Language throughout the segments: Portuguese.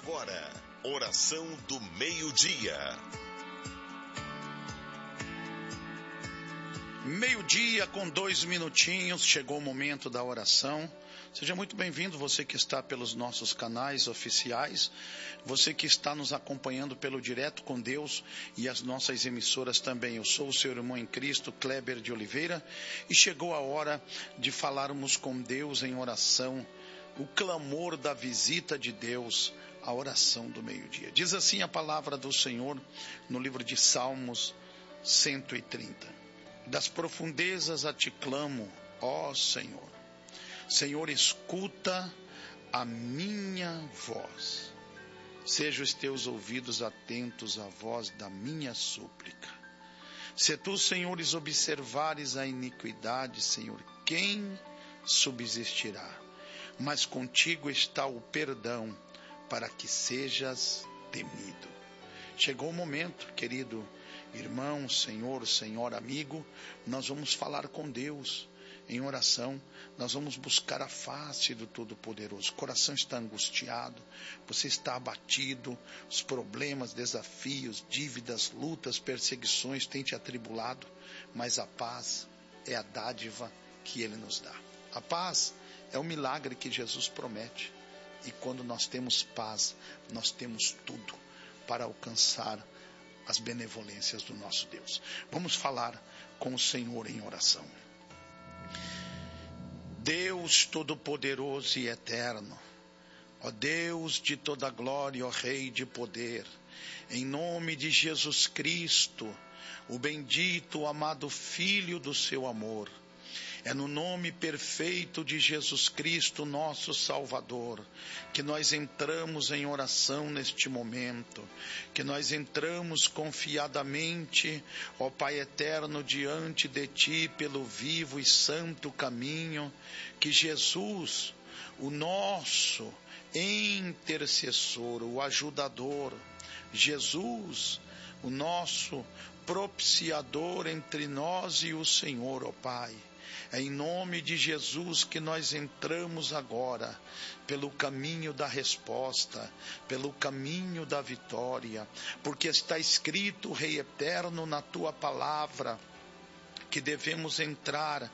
agora, oração do meio-dia. Meio-dia com 2 minutinhos, chegou o momento da oração. Seja muito bem-vindo, você que está pelos nossos canais oficiais, você que está nos acompanhando pelo Direto com Deus e as nossas emissoras também. Eu sou o seu irmão em Cristo, Kleber de Oliveira, e chegou a hora de falarmos com Deus em oração, o clamor da visita de Deus, a oração do meio-dia. Diz assim a palavra do Senhor no livro de Salmos 130. Das profundezas a ti clamo, ó Senhor. Senhor, escuta a minha voz. Sejam os teus ouvidos atentos à voz da minha súplica. Se tu, Senhores, observares a iniquidade, Senhor, quem subsistirá? Mas contigo está o perdão, para que sejas temido. Chegou o momento, querido irmão, senhor, senhora, amigo, nós vamos falar com Deus em oração, nós vamos buscar a face do Todo-Poderoso. O coração está angustiado, você está abatido, os problemas, desafios, dívidas, lutas, perseguições têm te atribulado, mas a paz é a dádiva que Ele nos dá. A paz é o milagre que Jesus promete, e quando nós temos paz, nós temos tudo para alcançar as benevolências do nosso Deus. Vamos falar com o Senhor em oração. Deus Todo-Poderoso e Eterno, ó Deus de toda glória, ó Rei de poder, em nome de Jesus Cristo, o bendito, o amado Filho do seu amor, é no nome perfeito de Jesus Cristo, nosso Salvador, que nós entramos em oração neste momento, que nós entramos confiadamente, ó Pai eterno, diante de Ti, pelo vivo e santo caminho, que Jesus, o nosso intercessor, o ajudador, Jesus, o nosso propiciador entre nós e o Senhor, ó Pai. É em nome de Jesus que nós entramos agora pelo caminho da resposta, pelo caminho da vitória, porque está escrito, Rei eterno, na Tua palavra, que devemos entrar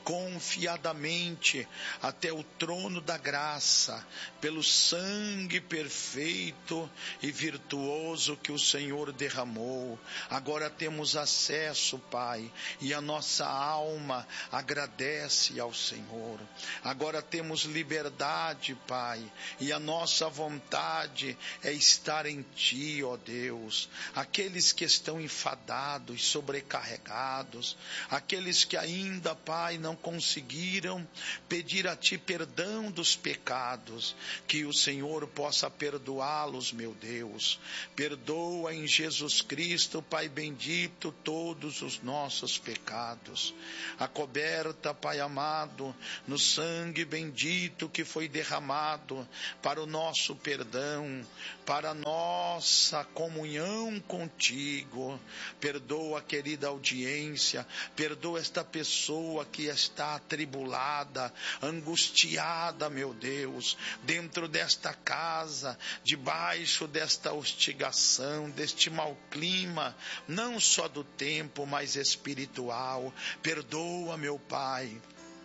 confiadamente até o trono da graça, pelo sangue perfeito e virtuoso que o Senhor derramou. Agora temos acesso, Pai, e a nossa alma agradece ao Senhor. Agora temos liberdade, Pai, e a nossa vontade é estar em Ti, ó Deus. Aqueles que estão enfadados, sobrecarregados, aqueles que ainda, Pai, não conseguiram pedir a Ti perdão dos pecados, que o Senhor possa perdoá-los, meu Deus. Perdoa em Jesus Cristo, Pai bendito, todos os nossos pecados. Acoberta, Pai amado, no sangue bendito que foi derramado para o nosso perdão, para a nossa comunhão contigo. Perdoa, querida audiência, perdoa esta pessoa que está atribulada, angustiada, meu Deus, dentro desta casa, debaixo desta hostigação, deste mau clima, não só do tempo, mas espiritual. Perdoa, meu Pai.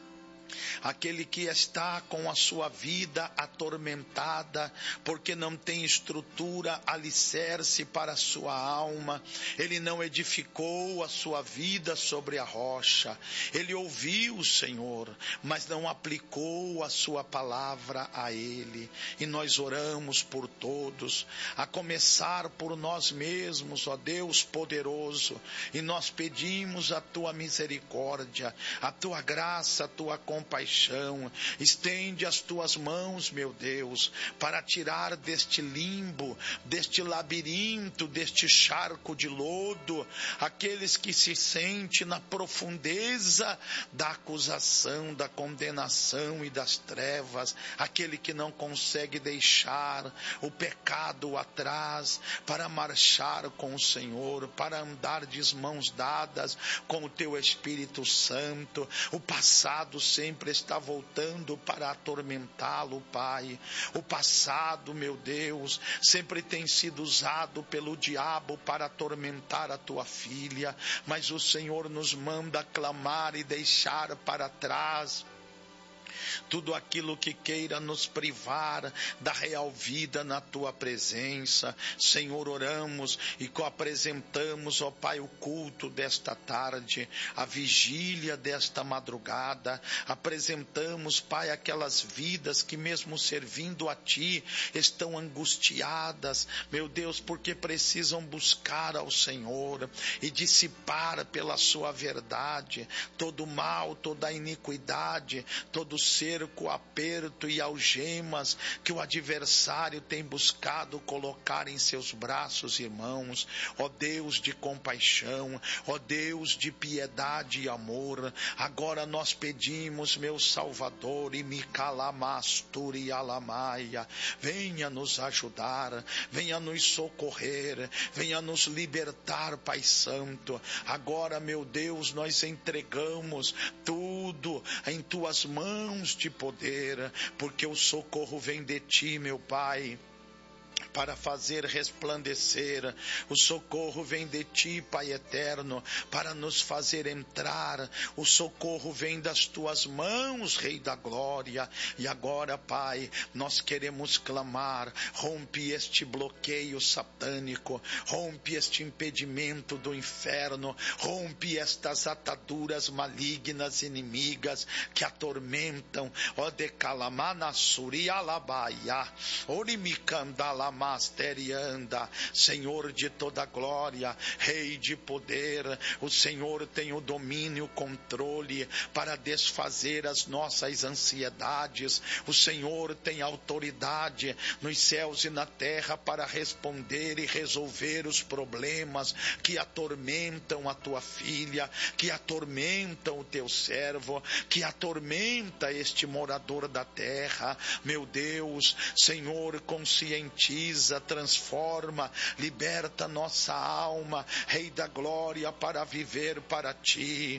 Aquele que está com a sua vida atormentada, porque não tem estrutura, alicerce para a sua alma, ele não edificou a sua vida sobre a rocha, ele ouviu o Senhor, mas não aplicou a sua palavra a ele, e nós oramos por todos, a começar por nós mesmos, ó Deus poderoso, e nós pedimos a tua misericórdia, a tua graça, a tua compaixão. Estende as tuas mãos, meu Deus, para tirar deste limbo, deste labirinto, deste charco de lodo, aqueles que se sentem na profundeza da acusação, da condenação e das trevas, aquele que não consegue deixar o pecado atrás para marchar com o Senhor, para andar de mãos dadas com o teu Espírito Santo, o passado sempre sempre está voltando para atormentá-lo, Pai. O passado, meu Deus, sempre tem sido usado pelo diabo para atormentar a tua filha, mas o Senhor nos manda clamar e deixar para trás tudo aquilo que queira nos privar da real vida na tua presença. Senhor, oramos e apresentamos, ó Pai, o culto desta tarde, a vigília desta madrugada. Apresentamos, Pai, aquelas vidas que mesmo servindo a Ti estão angustiadas, meu Deus, porque precisam buscar ao Senhor e dissipar pela sua verdade todo o mal, toda a iniquidade, todo o cerco, aperto e algemas que o adversário tem buscado colocar em seus braços, irmãos. Ó Deus de compaixão, ó Deus de piedade e amor, agora nós pedimos, meu Salvador, e me calamasturi alamaia, venha nos ajudar, venha nos socorrer, venha nos libertar, Pai Santo. Agora, meu Deus, nós entregamos tudo em tuas mãos de poder, porque o socorro vem de ti, meu Pai, para fazer resplandecer. O socorro vem de ti, Pai eterno, para nos fazer entrar. O socorro vem das tuas mãos, Rei da glória. E agora, Pai, nós queremos clamar: rompe este bloqueio satânico, rompe este impedimento do inferno, rompe estas ataduras malignas inimigas que atormentam. Ó de calamana suri alabaia, orimicandala masterianda. Senhor de toda glória, Rei de poder, o Senhor tem o domínio, o controle para desfazer as nossas ansiedades. O Senhor tem autoridade nos céus e na terra para responder e resolver os problemas que atormentam a tua filha, que atormentam o teu servo, que atormenta este morador da terra. Meu Deus, Senhor, conscientiza, transforma, liberta nossa alma, Rei da glória, para viver para ti,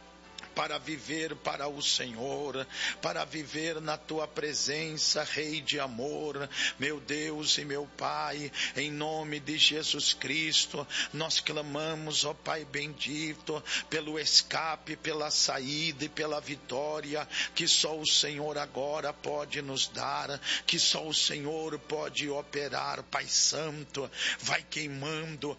para viver para o Senhor, para viver na tua presença, Rei de amor. Meu Deus e meu Pai, em nome de Jesus Cristo, nós clamamos, ó Pai bendito, pelo escape, pela saída e pela vitória que só o Senhor agora pode nos dar, que só o Senhor pode operar. Pai Santo, vai queimando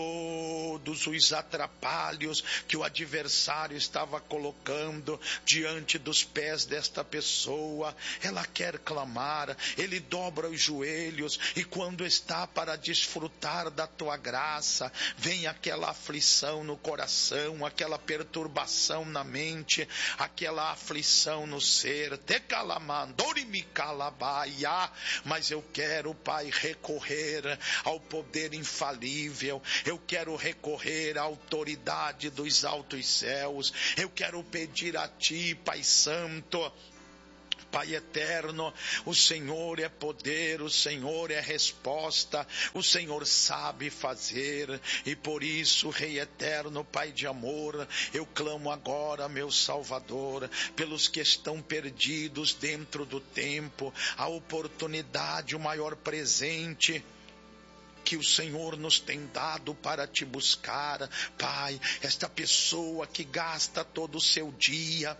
todos os atrapalhos que o adversário estava colocando diante dos pés desta pessoa. Ela quer clamar, ele dobra os joelhos, e quando está para desfrutar da tua graça, vem aquela aflição no coração, aquela perturbação na mente, aquela aflição no ser. Te calamandori me calabaia. Mas eu quero, Pai, recorrer ao poder infalível, eu quero recorrer à autoridade dos altos céus, eu quero pedir a ti, Pai Santo, Pai eterno, o Senhor é poder, o Senhor é resposta, o Senhor sabe fazer, e por isso, Rei eterno, Pai de amor, eu clamo agora, meu Salvador, pelos que estão perdidos dentro do tempo, a oportunidade, o maior presente que o Senhor nos tem dado para te buscar. Pai, esta pessoa que gasta todo o seu dia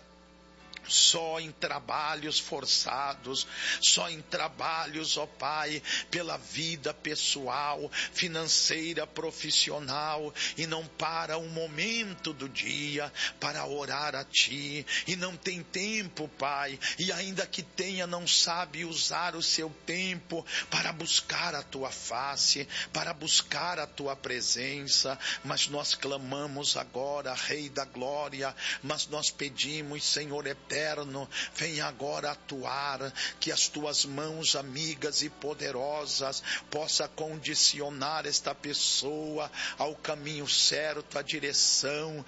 só em trabalhos forçados, só em trabalhos, ó Pai, pela vida pessoal, financeira, profissional, e não para um momento do dia para orar a Ti, e não tem tempo, Pai, e ainda que tenha, não sabe usar o seu tempo para buscar a Tua face, para buscar a Tua presença. Mas nós clamamos agora, Rei da glória, mas nós pedimos, Senhor eterno, vem agora atuar, que as tuas mãos amigas e poderosas possa condicionar esta pessoa ao caminho certo, à direção.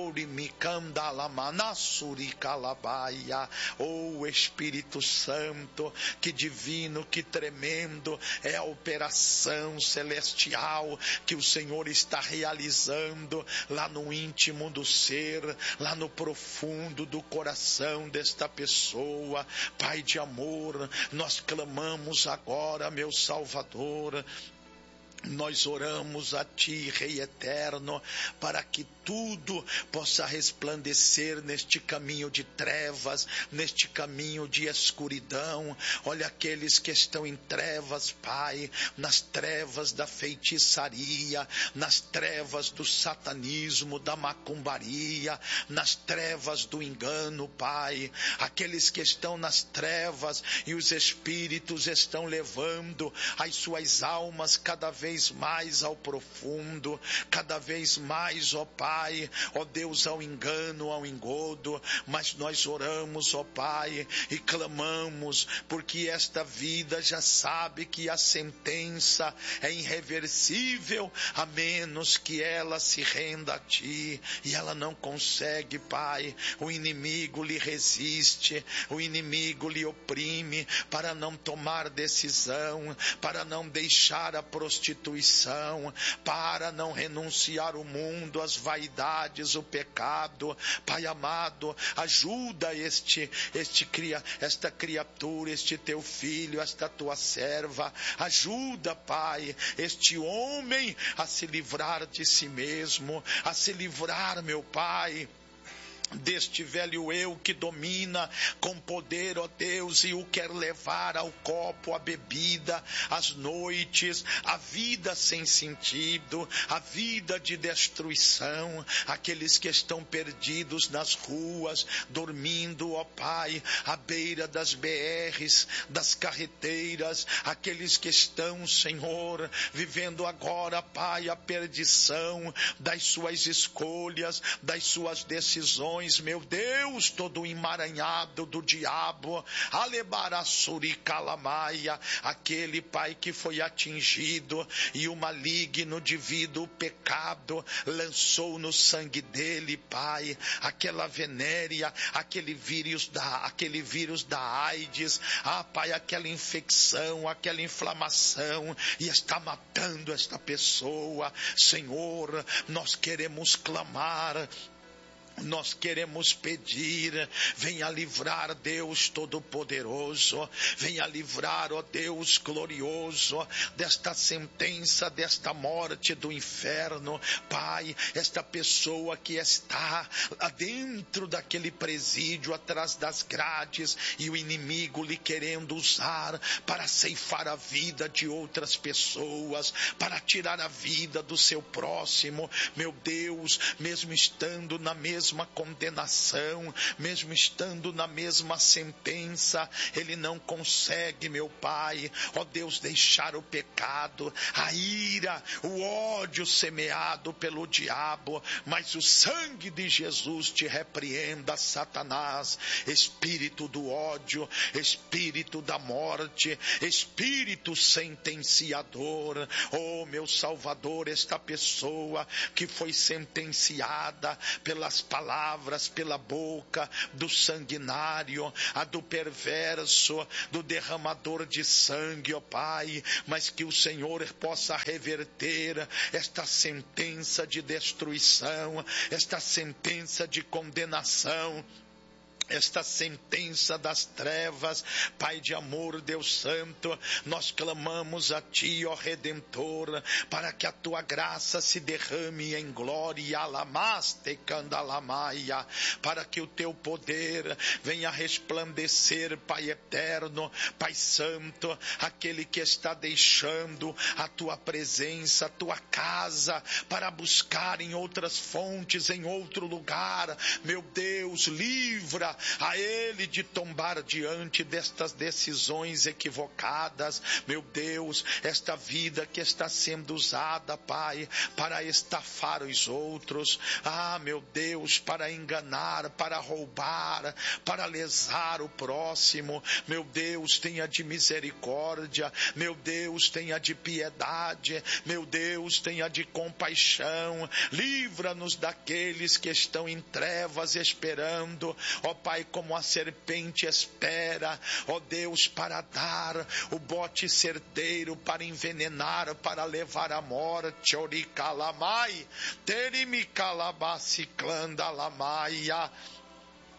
Oh Espírito Santo, que divino, que tremendo é a operação celestial que o Senhor está realizando lá no íntimo do ser, lá no profundo do coração coração desta pessoa. Pai de amor, nós clamamos agora, meu Salvador. Nós oramos a Ti, Rei Eterno, para que tudo possa resplandecer neste caminho de trevas, neste caminho de escuridão. Olha aqueles que estão em trevas, Pai, nas trevas da feitiçaria, nas trevas do satanismo, da macumbaria, nas trevas do engano, Pai. Aqueles que estão nas trevas e os espíritos estão levando as suas almas cada vez mais ao profundo, cada vez mais, ó Pai, ó Deus, ao engano, ao engodo. Mas nós oramos, ó Pai, e clamamos, porque esta vida já sabe que a sentença é irreversível, a menos que ela se renda a Ti, e ela não consegue, Pai. O inimigo lhe resiste, o inimigo lhe oprime, para não tomar decisão, para não deixar a prostituição, para não renunciar o mundo, as vaidades, o pecado. Pai amado, ajuda esta criatura, este teu filho, esta tua serva. Ajuda, Pai, este homem a se livrar de si mesmo, a se livrar, meu Pai, deste velho eu que domina com poder, ó Deus, e o quer levar ao copo, a bebida, as noites, a vida sem sentido, a vida de destruição. Aqueles que estão perdidos nas ruas, dormindo, ó Pai, à beira das BRs, das carreteiras, aqueles que estão, Senhor, vivendo agora, Pai, a perdição das suas escolhas, das suas decisões, meu Deus, todo emaranhado do diabo, Alebarassuri Calamaia, aquele, Pai, que foi atingido e o maligno devido ao pecado lançou no sangue dele, Pai, aquela venérea, aquele vírus da AIDS, Pai, aquela infecção, aquela inflamação, e está matando esta pessoa. Senhor, nós queremos clamar, nós queremos pedir, venha livrar, Deus Todo-Poderoso, venha livrar, ó Deus glorioso, desta sentença, desta morte do inferno. Pai, esta pessoa que está lá dentro daquele presídio, atrás das grades, e o inimigo lhe querendo usar para ceifar a vida de outras pessoas, para tirar a vida do seu próximo. Meu Deus, mesmo estando na mesma condenação, mesmo estando na mesma sentença, ele não consegue, meu Pai, ó Deus, deixar o pecado, a ira, o ódio semeado pelo diabo. Mas o sangue de Jesus te repreenda, Satanás, espírito do ódio, espírito da morte, espírito sentenciador. Oh, meu Salvador, esta pessoa que foi sentenciada pelas palavras, pela boca do sanguinário, a do perverso, do derramador de sangue, ó Pai, mas que o Senhor possa reverter esta sentença de destruição, esta sentença de condenação, esta sentença das trevas. Pai de amor, Deus Santo, nós clamamos a Ti, ó Redentor, para que a Tua graça se derrame em glória, alamaste candalamaia, para que o Teu poder venha resplandecer, Pai eterno, Pai Santo, aquele que está deixando a Tua presença, a Tua casa, para buscar em outras fontes, em outro lugar. Meu Deus, livra a ele de tombar diante destas decisões equivocadas. Meu Deus, esta vida que está sendo usada, Pai, para estafar os outros, meu Deus, para enganar, para roubar, para lesar o próximo. Meu Deus, tenha de misericórdia, meu Deus, tenha de piedade, meu Deus, tenha de compaixão. Livra-nos daqueles que estão em trevas esperando, ó Pai, como a serpente espera, ó Deus, para dar o bote certeiro, para envenenar, para levar à morte. Oricalamai, terimicalabaciclandalamaia.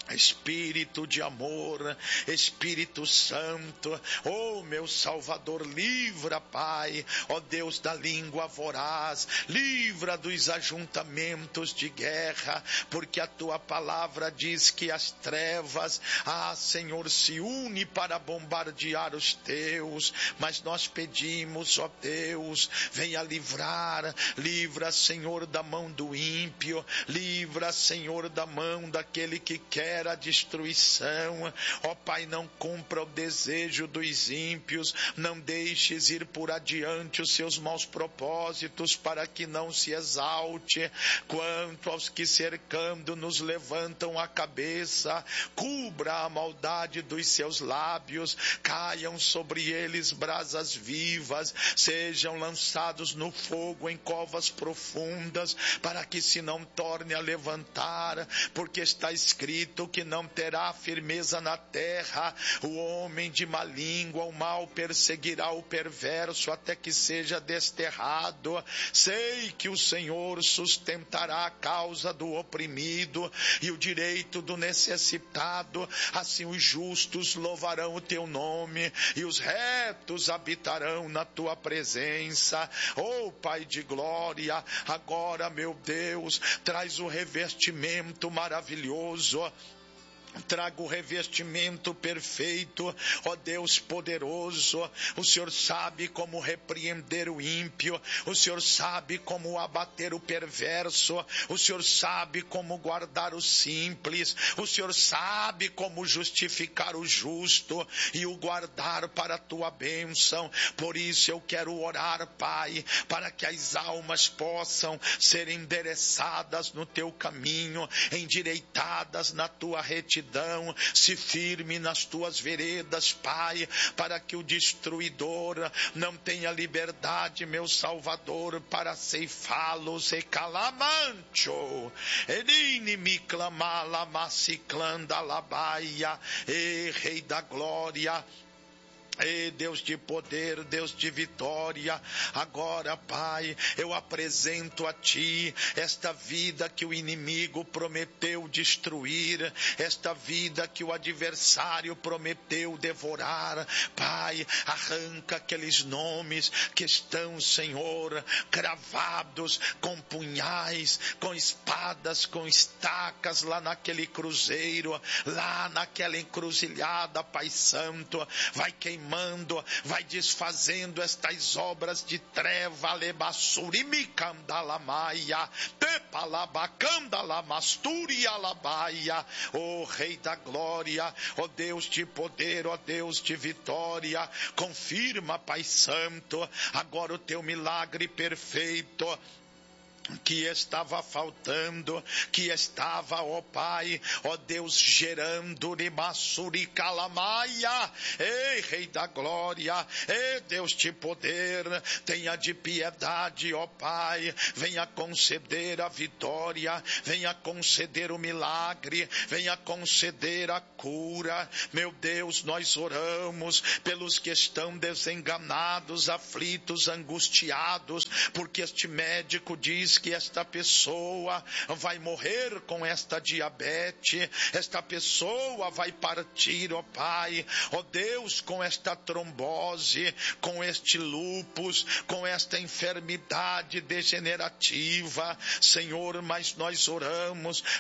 Espírito de amor, Espírito Santo, oh meu Salvador, livra, Pai, ó Deus da língua voraz, livra dos ajuntamentos de guerra, porque a tua palavra diz que as trevas, Senhor, se une para bombardear os teus, mas nós pedimos, ó Deus, venha livra, Senhor, da mão do ímpio, livra, Senhor, da mão daquele que quer a destruição, ó Pai, não cumpra o desejo dos ímpios, não deixes ir por adiante os seus maus propósitos, para que não se exalte, quanto aos que cercando nos levantam a cabeça, cubra a maldade dos seus lábios, caiam sobre eles brasas vivas, sejam lançados no fogo em covas profundas, para que se não torne a levantar, porque está escrito que não terá firmeza na terra o homem de má língua, o mal perseguirá o perverso até que seja desterrado. Sei que o Senhor sustentará a causa do oprimido e o direito do necessitado, assim os justos louvarão o teu nome e os retos habitarão na tua presença. Oh Pai de glória, agora, meu Deus, traz o revestimento maravilhoso, traga o revestimento perfeito, ó Deus poderoso. O Senhor sabe como repreender o ímpio, o Senhor sabe como abater o perverso, o Senhor sabe como guardar o simples, o Senhor sabe como justificar o justo e o guardar para a tua bênção. Por isso eu quero orar, Pai, para que as almas possam ser endereçadas no teu caminho, endireitadas na tua retidão, se firme nas tuas veredas, Pai, para que o destruidor não tenha liberdade, meu Salvador, para ceifá-los. E calamancho, erine me clamala, maciclanda labaia, e Rei da glória, e Deus de poder, Deus de vitória, agora, Pai, eu apresento a Ti esta vida que o inimigo prometeu destruir, esta vida que o adversário prometeu devorar. Pai, arranca aqueles nomes que estão, Senhor, cravados com punhais, com espadas, com estacas lá naquele cruzeiro, lá naquela encruzilhada, Pai Santo, vai queimando, vai desfazendo estas obras de treva, lebassurimicandalamaia, tepalabacandalamasturia, ó Rei da glória, ó Deus de poder, ó Deus de vitória, confirma, Pai Santo, agora o teu milagre perfeito, que estava faltando, que estava, ó Pai, ó Deus, gerando rimassuri calamaia. Ei, Rei da glória, ei, Deus de poder, tenha de piedade, ó Pai, venha conceder a vitória, venha conceder o milagre, venha conceder a cura. Meu Deus, nós oramos pelos que estão desenganados, aflitos, angustiados, porque este médico diz que esta pessoa vai morrer com esta diabetes, esta pessoa vai partir, ó Pai, ó Deus, com esta trombose, com este lúpus, com esta enfermidade degenerativa, Senhor, mas nós oramos